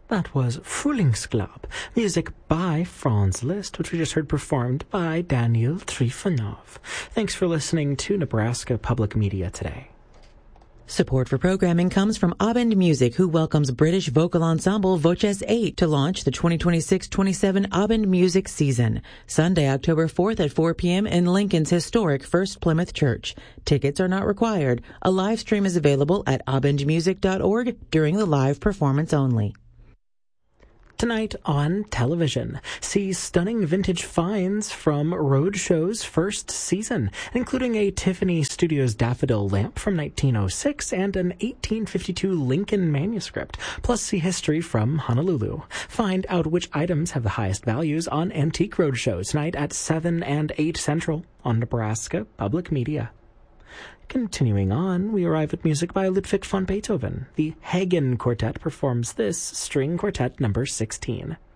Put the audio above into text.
That was Frühlingsglaub, music by Franz Liszt, which we just heard performed by Daniel Trifonov. Thanks for listening to Nebraska Public Media today. Support for programming comes from Abend Music, who welcomes British vocal ensemble Voces 8 to launch the 2026-27 Abend Music season. Sunday, October 4th at 4 p.m. in Lincoln's historic First Plymouth Church. Tickets are not required. A live stream is available at abendmusic.org during the live performance only. Tonight on television, see stunning vintage finds from Roadshow's first season, including a Tiffany Studios daffodil lamp from 1906 and an 1852 Lincoln manuscript, plus see history from Honolulu. Find out which items have the highest values on Antique Roadshow tonight at 7 and 8 Central on Nebraska Public Media. Continuing on, we arrive at music by Ludwig van Beethoven. The Hagen Quartet performs this string quartet number 16.